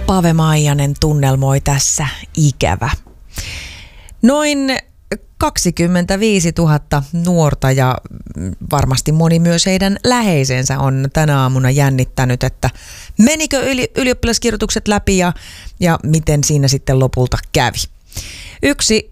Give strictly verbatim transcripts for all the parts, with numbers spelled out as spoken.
Pave Maijanen tunnelmoi tässä Ikävä. Noin kaksikymmentäviisituhatta nuorta ja varmasti moni myös heidän läheisensä on tänä aamuna jännittänyt, että menikö yli, ylioppilaskirjoitukset läpi ja, ja miten siinä sitten lopulta kävi. Yksi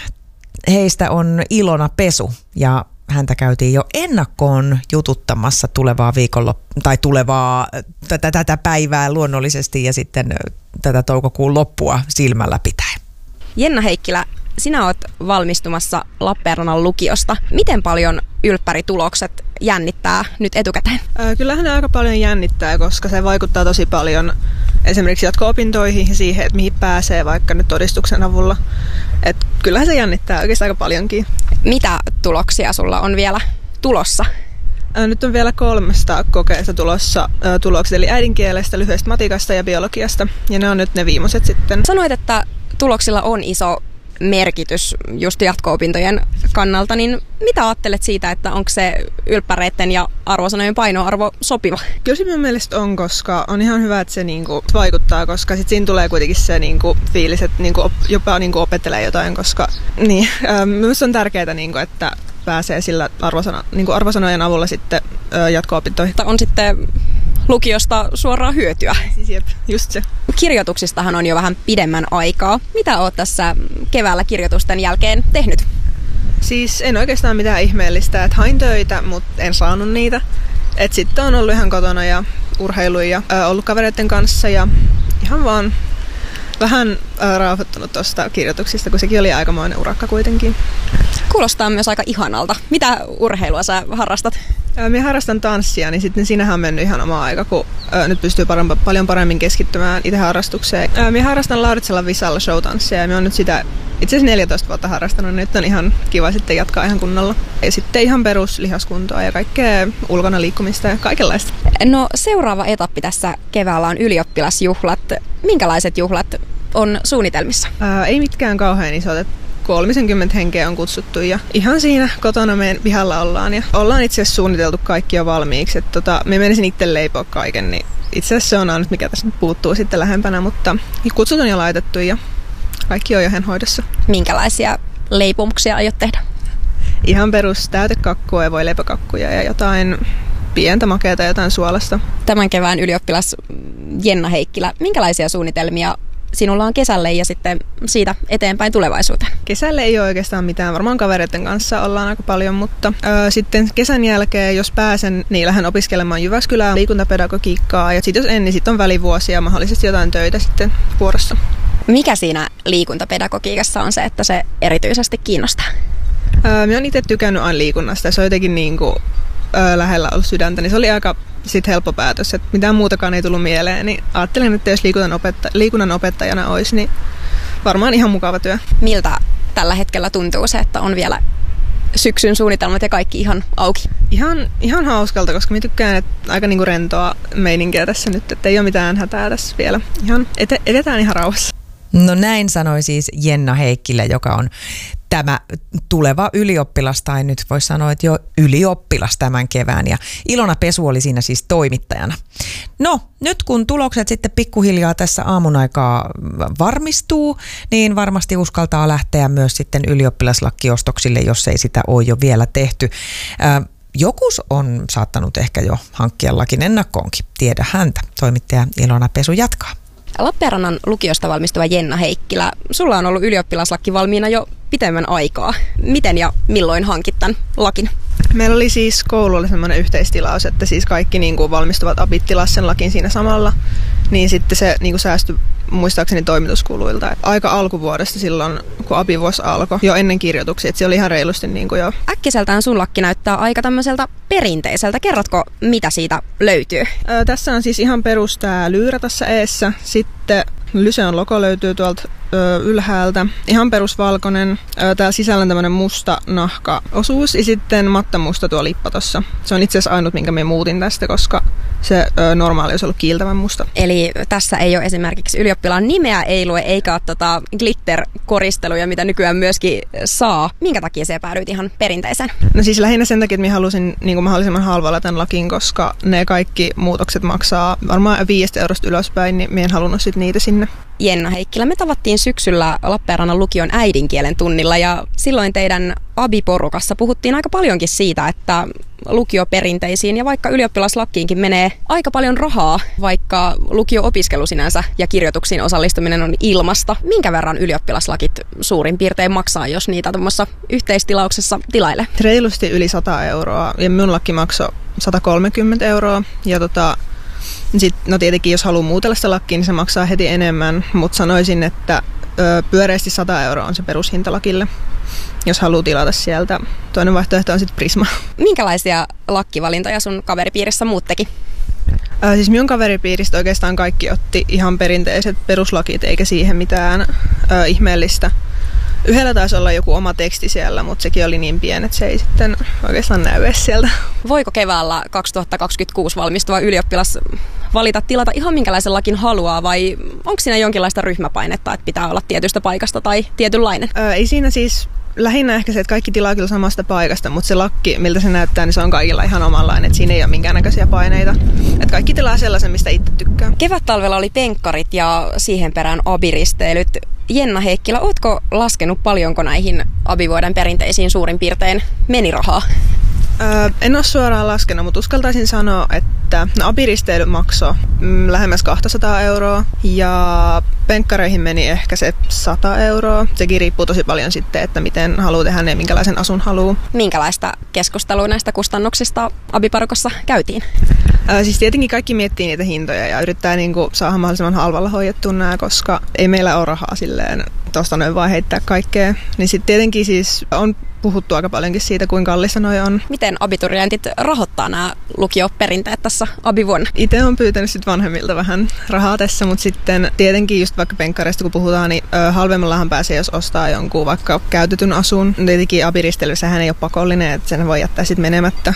heistä on Ilona Pesu ja häntä käytiin jo ennakkoon jututtamassa tulevaa viikonlop- tai tulevaa tätä, tätä päivää luonnollisesti ja sitten tätä toukokuun loppua silmällä pitäen. Jenna Heikkilä, sinä olet valmistumassa Lappeenrannan lukiosta. Miten paljon ylppäritulokset jännittää nyt etukäteen? Äh, kyllähän ne aika paljon jännittää, koska se vaikuttaa tosi paljon esimerkiksi jatko-opintoihin ja siihen, että mihin pääsee vaikka nyt todistuksen avulla. Et kyllähän se jännittää oikeastaan aika paljonkin. Mitä tuloksia sulla on vielä tulossa? Äh, nyt on vielä kolmesta kokeesta tulossa äh, tulokset, eli äidinkielestä, lyhyestä matikasta ja biologiasta. Ja ne on nyt ne viimeiset sitten. Sanoit, että tuloksilla on iso merkitys just jatko-opintojen kannalta, niin mitä ajattelet siitä, että onko se ylppäreiden ja arvosanojen painoarvo sopiva? Kyllä se minun mielestä on, koska on ihan hyvä, että se niinku vaikuttaa, koska sit siinä tulee kuitenkin se niinku fiilis, että niinku op, jopa niinku opettelee jotain, koska niin, ähm, minusta on tärkeää, niinku, että pääsee sillä arvosana, niinku arvosanojen avulla sitten äh, jatko-opintoihin. On sitten lukiosta suoraan hyötyä. Siis jep, just se. Kirjoituksistahan on jo vähän pidemmän aikaa. Mitä olet tässä keväällä kirjoitusten jälkeen tehnyt? Siis en oikeastaan mitään ihmeellistä, että hain töitä, mutta en saanut niitä. Et sitten on ollut ihan kotona ja urheiluja ja äh, ollut kavereiden kanssa ja ihan vaan vähän äh, rauhoittunut tuosta kirjoituksista, kun sekin oli aikamoinen urakka kuitenkin. Kuulostaa myös aika ihanalta. Mitä urheilua sä harrastat? Äh, minä harrastan tanssia, niin sitten siinähän on mennyt ihan oma aika, kun äh, nyt pystyy parempa, paljon paremmin keskittymään itse harrastukseen. Äh, minä harrastan Lauritsalan Visalla showtanssia ja minä olen nyt sitä itse asiassa neljätoista vuotta harrastanut, niin nyt on ihan kiva sitten jatkaa ihan kunnolla. Ja sitten ihan peruslihaskuntoa ja kaikkea ulkona liikkumista ja kaikenlaista. No seuraava etappi tässä keväällä on ylioppilasjuhlat. Minkälaiset juhlat on suunnitelmissa? Ää, ei mitkään kauhean isot. kolmekymmentä henkeä on kutsuttu ja ihan siinä kotona meidän pihalla ollaan. Ja ollaan itse asiassa suunniteltu kaikki jo valmiiksi. Et tota, me menisin itse leipoa kaiken, niin itse asiassa se on ainut, mikä tässä nyt puuttuu sitten lähempänä. Mutta kutsut on jo laitettu ja kaikki on jo hoidossa. Minkälaisia leipomuksia aiot tehdä? Ihan perus täytekakkua ja voileipäkakkuja ja jotain pientä makeata ja jotain suolasta. Tämän kevään ylioppilas Jenna Heikkilä, minkälaisia suunnitelmia sinulla on kesälle ja sitten siitä eteenpäin tulevaisuuteen? Kesälle ei ole oikeastaan mitään. Varmaan kavereiden kanssa ollaan aika paljon, mutta ö, sitten kesän jälkeen, jos pääsen, niin lähden opiskelemaan Jyväskylään liikuntapedagogiikkaa. Ja sitten jos en, niin sitten on välivuosia ja mahdollisesti jotain töitä sitten vuorossa. Mikä siinä liikuntapedagogiikassa on se, että se erityisesti kiinnostaa? Öö, minä olen itse tykännyt aina liikunnasta ja se on jotenkin niin kuin, ö, lähellä ollut sydäntä, niin se oli aika sit helppo päätös, että mitään muutakaan ei tullut mieleen. Niin ajattelin, että jos liikunnan, opetta- liikunnan opettajana olisi, niin varmaan ihan mukava työ. Miltä tällä hetkellä tuntuu se, että on vielä syksyn suunnitelmat ja kaikki ihan auki? Ihan, ihan hauskalta, koska minä tykkään, että aika niinku rentoa meininkiä tässä nyt, että ei ole mitään hätää tässä vielä. Ihan ete- edetään ihan rauhassa. No näin sanoi siis Jenna Heikkilä, joka on tämä tuleva ylioppilas, tai nyt voisi sanoa, että jo ylioppilas tämän kevään. Ja Ilona Pesu oli siinä siis toimittajana. No, nyt kun tulokset sitten pikkuhiljaa tässä aamun aikaa varmistuu, niin varmasti uskaltaa lähteä myös sitten ylioppilaslakkiostoksille, jos ei sitä ole jo vielä tehty. Äh, Jokus on saattanut ehkä jo hankkia lakin ennakkoonkin. Tiedä häntä. Toimittaja Ilona Pesu jatkaa. Lappeenrannan lukiosta valmistuva Jenna Heikkilä, sulla on ollut ylioppilaslaki valmiina jo pitemmän aikaa. Miten ja milloin hankit tämän lakin? Meillä oli siis koululla semmoinen yhteistilaus, että siis kaikki niin kuin valmistuvat abit tilasi sen lakin siinä samalla, niin sitten se niin kuin säästyi muistaakseni toimituskuluilta. Aika alkuvuodesta silloin, kun abivuosi alkoi, jo ennen kirjoituksia, että se oli ihan reilusti niin kuin jo. Äkkiseltään sun lakki näyttää aika tämmöiseltä perinteiseltä. Kerrotko, mitä siitä löytyy? Öö, tässä on siis ihan perus tää lyyrä tässä eessä. Sitten Lyseon logo löytyy tuolta ö, ylhäältä. Ihan perusvalkoinen. Ö, täällä sisällä on tämmöinen musta nahkaosuus ja sitten mattamusta tuo lippa tossa. Se on itse asiassa ainut, minkä minä muutin tästä, koska se ö, normaali olisi ollut kiiltävän musta. Eli tässä ei ole esimerkiksi ylioppilaan nimeä ei lue, eikä ole tota glitter-koristeluja, mitä nykyään myöskin saa. Minkä takia se päädyit ihan perinteiseen? No siis lähinnä sen takia, että minä halusin niin kuin mahdollisimman halvalla tämän lakin, koska ne kaikki muutokset maksaa varmaan viidestä eurosta ylöspäin, niin minä en halunnut sit niitä sinne. Jenna Heikkilä, me tavattiin syksyllä Lappeenrannan lukion äidinkielen tunnilla ja silloin teidän abiporukassa puhuttiin aika paljonkin siitä, että lukioperinteisiin ja vaikka ylioppilaslakkiinkin menee aika paljon rahaa, vaikka lukio-opiskelu sinänsä ja kirjoituksiin osallistuminen on ilmasta. Minkä verran ylioppilaslakit suurin piirtein maksaa, jos niitä tuommoissa yhteistilauksessa tilailee? Reilusti yli sata euroa ja minun lakki maksoi sata kolmekymmentä euroa ja tota... Sitten, no tietenkin, jos haluaa muutella sitä lakkiin, niin se maksaa heti enemmän, mutta sanoisin, että ö, pyöreästi sata euroa on se perushinta lakille, jos haluaa tilata sieltä. Toinen vaihtoehto on sitten Prisma. Minkälaisia lakkivalintoja sun kaveripiirissä muut teki? Ö, siis minun kaveripiiristä oikeastaan kaikki otti ihan perinteiset peruslakit, eikä siihen mitään ö, ihmeellistä. Yhdellä taisi olla joku oma teksti siellä, mutta sekin oli niin pieni, että se ei sitten oikeastaan näy edes sieltä. Voiko keväällä kaksituhattakaksikymmentäkuusi valmistuva ylioppilas valita tilata ihan minkälaisen lakin haluaa vai onko siinä jonkinlaista ryhmäpainetta, että pitää olla tietystä paikasta tai tietynlainen? Öö, ei siinä siis lähinnä ehkä se, että kaikki tilaa kyllä samasta paikasta, mutta se lakki, miltä se näyttää, niin se on kaikilla ihan omanlainen, että siinä ei ole minkäännäköisiä paineita. Että kaikki tilaa sellaisen, mistä itse tykkää. Kevät-talvella oli penkkarit ja siihen perään abiristeilyt. Jenna Heikkilä, ootko laskenut paljonko näihin abivuoden perinteisiin suurin piirtein meni rahaa? Öö, en ole suoraan laskenut, mutta uskaltaisin sanoa, että no, abiristeily maksoi mm, lähemmäs kaksisataa euroa ja penkkareihin meni ehkä se sata euroa. Sekin riippuu tosi paljon sitten, että miten haluaa tehdä ne, minkälaisen asun haluaa. Minkälaista keskustelua näistä kustannuksista abiparukossa käytiin? Öö, siis tietenkin kaikki miettii niitä hintoja ja yrittää niinku saada mahdollisimman halvalla hoidettua nämä, koska ei meillä ole rahaa silleen tuosta noin vaan heittää kaikkea. Niin sitten tietenkin siis on puhuttu aika paljonkin siitä, kuinka kallista noi on. Miten abiturientit rahoittaa nämä lukioperinteet tässä abivuonna? Itse olen pyytänyt sit vanhemmilta vähän rahaa tässä, mutta sitten tietenkin just vaikka penkkareista kun puhutaan, niin ö, halvemmallahan pääsee, jos ostaa jonkun vaikka käytetyn asun. Tietenkin abiristelysähän ei ole pakollinen, että sen voi jättää sitten menemättä.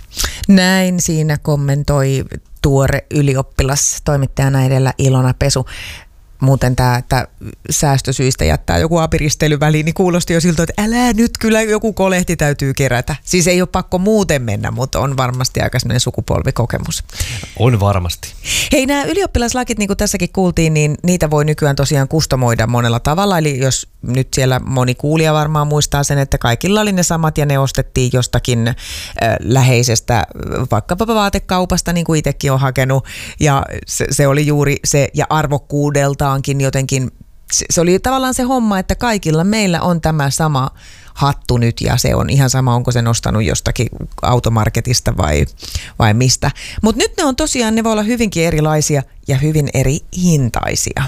Näin siinä kommentoi tuore ylioppilas toimittajana edellä Ilona Pesu. Muuten tämä, että säästösyistä jättää joku abiristely väliin, niin kuulosti jo siltä, että älä nyt, kyllä joku kolehti täytyy kerätä. Siis ei ole pakko muuten mennä, mutta on varmasti aika sellainen sukupolvikokemus. On varmasti. Hei, nämä ylioppilaslakit, niin kuin tässäkin kuultiin, niin niitä voi nykyään tosiaan kustomoida monella tavalla. Eli jos nyt siellä moni kuulija varmaan muistaa sen, että kaikilla oli ne samat ja ne ostettiin jostakin äh, läheisestä, vaikkapa vaatekaupasta, niin kuin itsekin on hakenut. Ja se, se oli juuri se, ja arvokkuudelta jotenkin, se oli tavallaan se homma, että kaikilla meillä on tämä sama hattu nyt ja se on ihan sama, onko se nostanut jostakin automarketista vai, vai mistä. Mutta nyt ne on tosiaan, ne voi olla hyvinkin erilaisia ja hyvin eri hintaisia.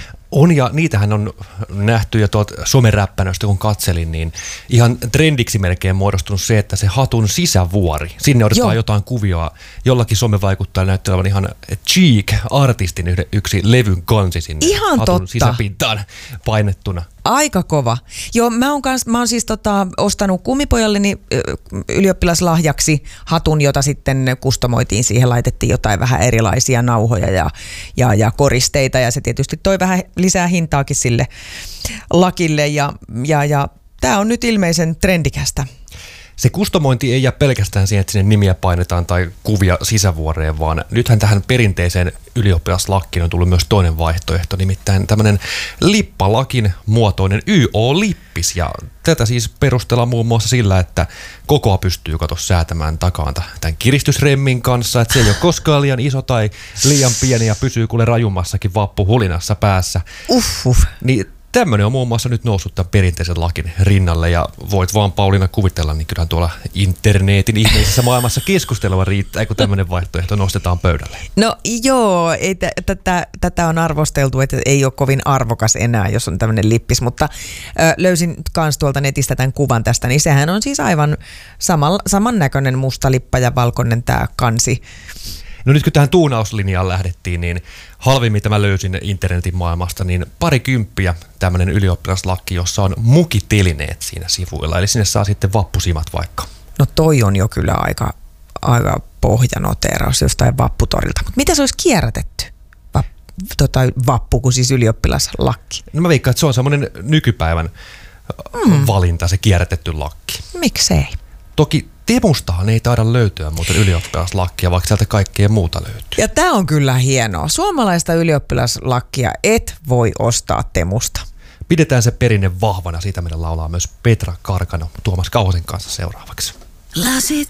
On ja niitähän on nähty jo tuolta someräppänöstä, kun katselin, niin ihan trendiksi melkein muodostunut se, että se hatun sisävuori, sinne odotetaan Joo. jotain kuvioa, jollakin somevaikuttajalla näyttää olevan ihan Cheek-artistin yksi levyn kansi sinne ihan hatun totta. sisäpintaan painettuna. Aika kova. Joo, mä oon, kans, mä oon siis tota, ostanut kummipojalleni ylioppilaslahjaksi hatun, jota sitten kustomoitiin. Siihen laitettiin jotain vähän erilaisia nauhoja ja, ja, ja koristeita ja se tietysti toi vähän lisää hintaakin sille lakille ja, ja, ja tää on nyt ilmeisen trendikästä. Se kustomointi ei jää pelkästään siihen, että sinne nimiä painetaan tai kuvia sisävuoreen, vaan nythän tähän perinteiseen ylioppilaslakkiin on tullut myös toinen vaihtoehto, nimittäin tämmöinen lippalakin muotoinen Y O-lippis. Ja tätä siis perustellaan muun muassa sillä, että kokoa pystyy kato säätämään takaan tämän kiristysremmin kanssa, että se ei ole koskaan liian iso tai liian pieni ja pysyy kuule rajummassakin vappuhulinassa päässä. Uff, uff. Niin tämmöinen on muun muassa nyt noussut tämän perinteisen lakin rinnalle ja voit vaan Pauliina kuvitella, niin kyllähän tuolla internetin ihmeisessä maailmassa keskustelua riittää, kun tämmöinen vaihtoehto nostetaan pöydälle. No joo, ei t- tätä, tätä on arvosteltu, että ei ole kovin arvokas enää, jos on tämmöinen lippis, mutta ö, löysin kans tuolta netistä tämän kuvan tästä, niin sehän on siis aivan saman, samannäköinen musta lippa ja valkoinen tämä kansi. No nyt kun tähän tuunauslinjaan lähdettiin, niin halvimmin tämä löysin internetin maailmasta, niin pari kymppiä tämmöinen ylioppilaslakki, jossa on mukitelineet siinä sivuilla. Eli sinne saa sitten vappusimat vaikka. No toi on jo kyllä aika, aika pohjanoteeraus jostain vapputorilta. Mutta mitä se olisi kierrätetty? Vapp, tota, vappu, kun siis ylioppilaslakki. No mä veikkaan, että se on semmoinen nykypäivän mm. valinta, se kierrätetty lakki. Miksei? Toki Temustahan ei taida löytyä muuten ylioppilaslakkia, vaikka sieltä kaikkea muuta löytyy. Ja tämä on kyllä hienoa. Suomalaista ylioppilaslakkia et voi ostaa Temusta. Pidetään se perinne vahvana, siitä meidän laulaa myös Petra Karkano Tuomas Kauhasen kanssa seuraavaksi. Lasit